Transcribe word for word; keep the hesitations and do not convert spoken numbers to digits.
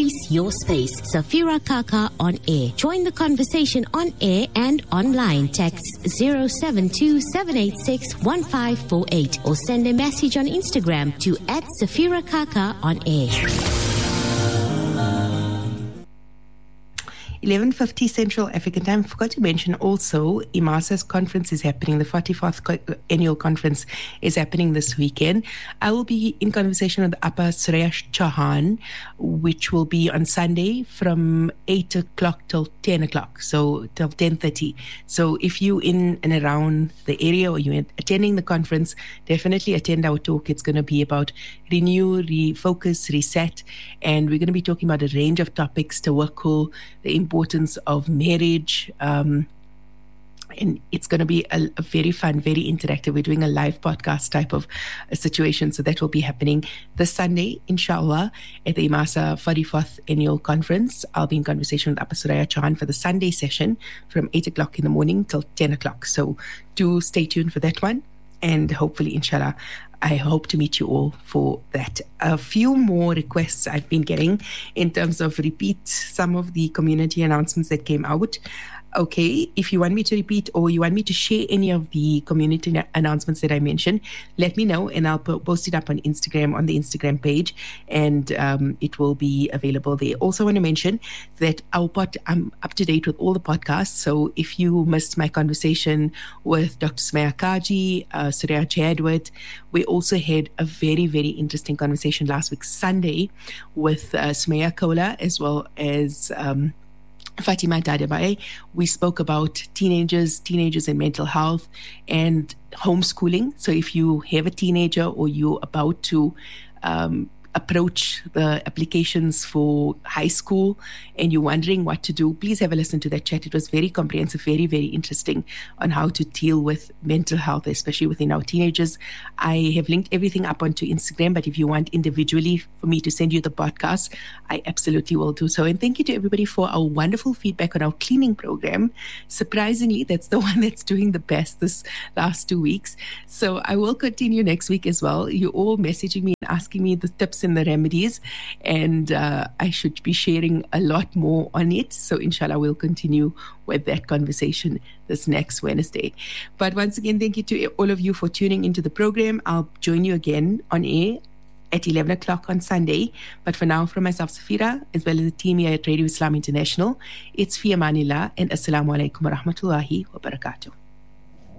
Increase your space. Safira Kaka on air. Join the conversation on air and online. Text zero seven two seven eight six one five four eight or send a message on Instagram to at Safira Kaka on air. eleven fifty Central African Time. I forgot to mention also, IMASA's conference is happening. The forty-fourth co- annual conference is happening this weekend. I will be in conversation with Appa Surya Chauhan, which will be on Sunday from eight o'clock till ten o'clock, so till ten thirty. So if you in and around the area or you're attending the conference, definitely attend our talk. It's going to be about renew, refocus, reset, and we're going to be talking about a range of topics: tawakkul, the importance of marriage, um, and it's going to be a, a very fun, very interactive. We're doing a live podcast type of a situation, so that will be happening this Sunday, inshallah, at the IMASA forty-fourth Annual Conference. I'll be in conversation with Appa Surya Chauhan for the Sunday session from eight o'clock in the morning till ten o'clock. So do stay tuned for that one, and hopefully, inshallah, I hope to meet you all for that. A few more requests I've been getting in terms of repeat some of the community announcements that came out. Okay, if you want me to repeat or you want me to share any of the community na- announcements that I mentioned, let me know and I'll po- post it up on Instagram, on the Instagram page, and um, it will be available there. Also want to mention that our pod, I'm up to date with all the podcasts, so if you missed my conversation with Doctor Sumaya Kaji, uh, Surya Jadwat, we also had a very, very interesting conversation last week, Sunday, with uh, Sumaya Kola as well as Um, Fatima Dadebae. We spoke about teenagers, teenagers and mental health and homeschooling. So if you have a teenager or you're about to um, approach the applications for high school and you're wondering what to do, please have a listen to that chat. It was very comprehensive, very, very interesting on how to deal with mental health, especially within our teenagers. I have linked everything up onto Instagram, but if you want individually for me to send you the podcast, I absolutely will do so. And thank you to everybody for our wonderful feedback on our cleaning program. Surprisingly, that's the one that's doing the best this last two weeks. So I will continue next week as well. You're all messaging me and asking me the tips and the remedies, and uh, I should be sharing a lot more on it. So inshallah, we'll continue with that conversation this next Wednesday. But once again, thank you to all of you for tuning into the program. I'll join you again on air at eleven o'clock on Sunday. But for now, from myself, Safira, as well as the team here at Radio Islam International, it's fi amanillah and assalamu alaikum wa rahmatullahi wa barakatuh.